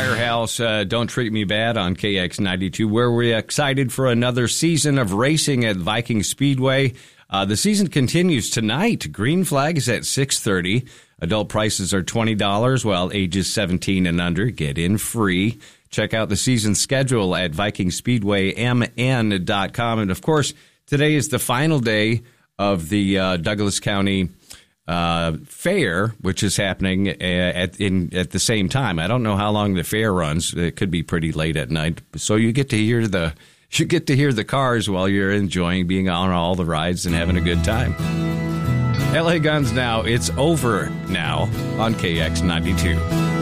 Firehouse, Don't Treat Me Bad on KX92, where we're excited for another season of racing at Viking Speedway. The season continues tonight. Green flag is at 6:30. Adult prices are $20, while ages 17 and under get in free. Check out the season schedule at VikingSpeedwayMN.com. And, of course, today is the final day of the Douglas County fair, which is happening at the same time. I don't know how long the fair runs. It could be pretty late at night. So you get to hear the cars while you're enjoying being on all the rides and having a good time. LA Guns Now, it's over now on KX92.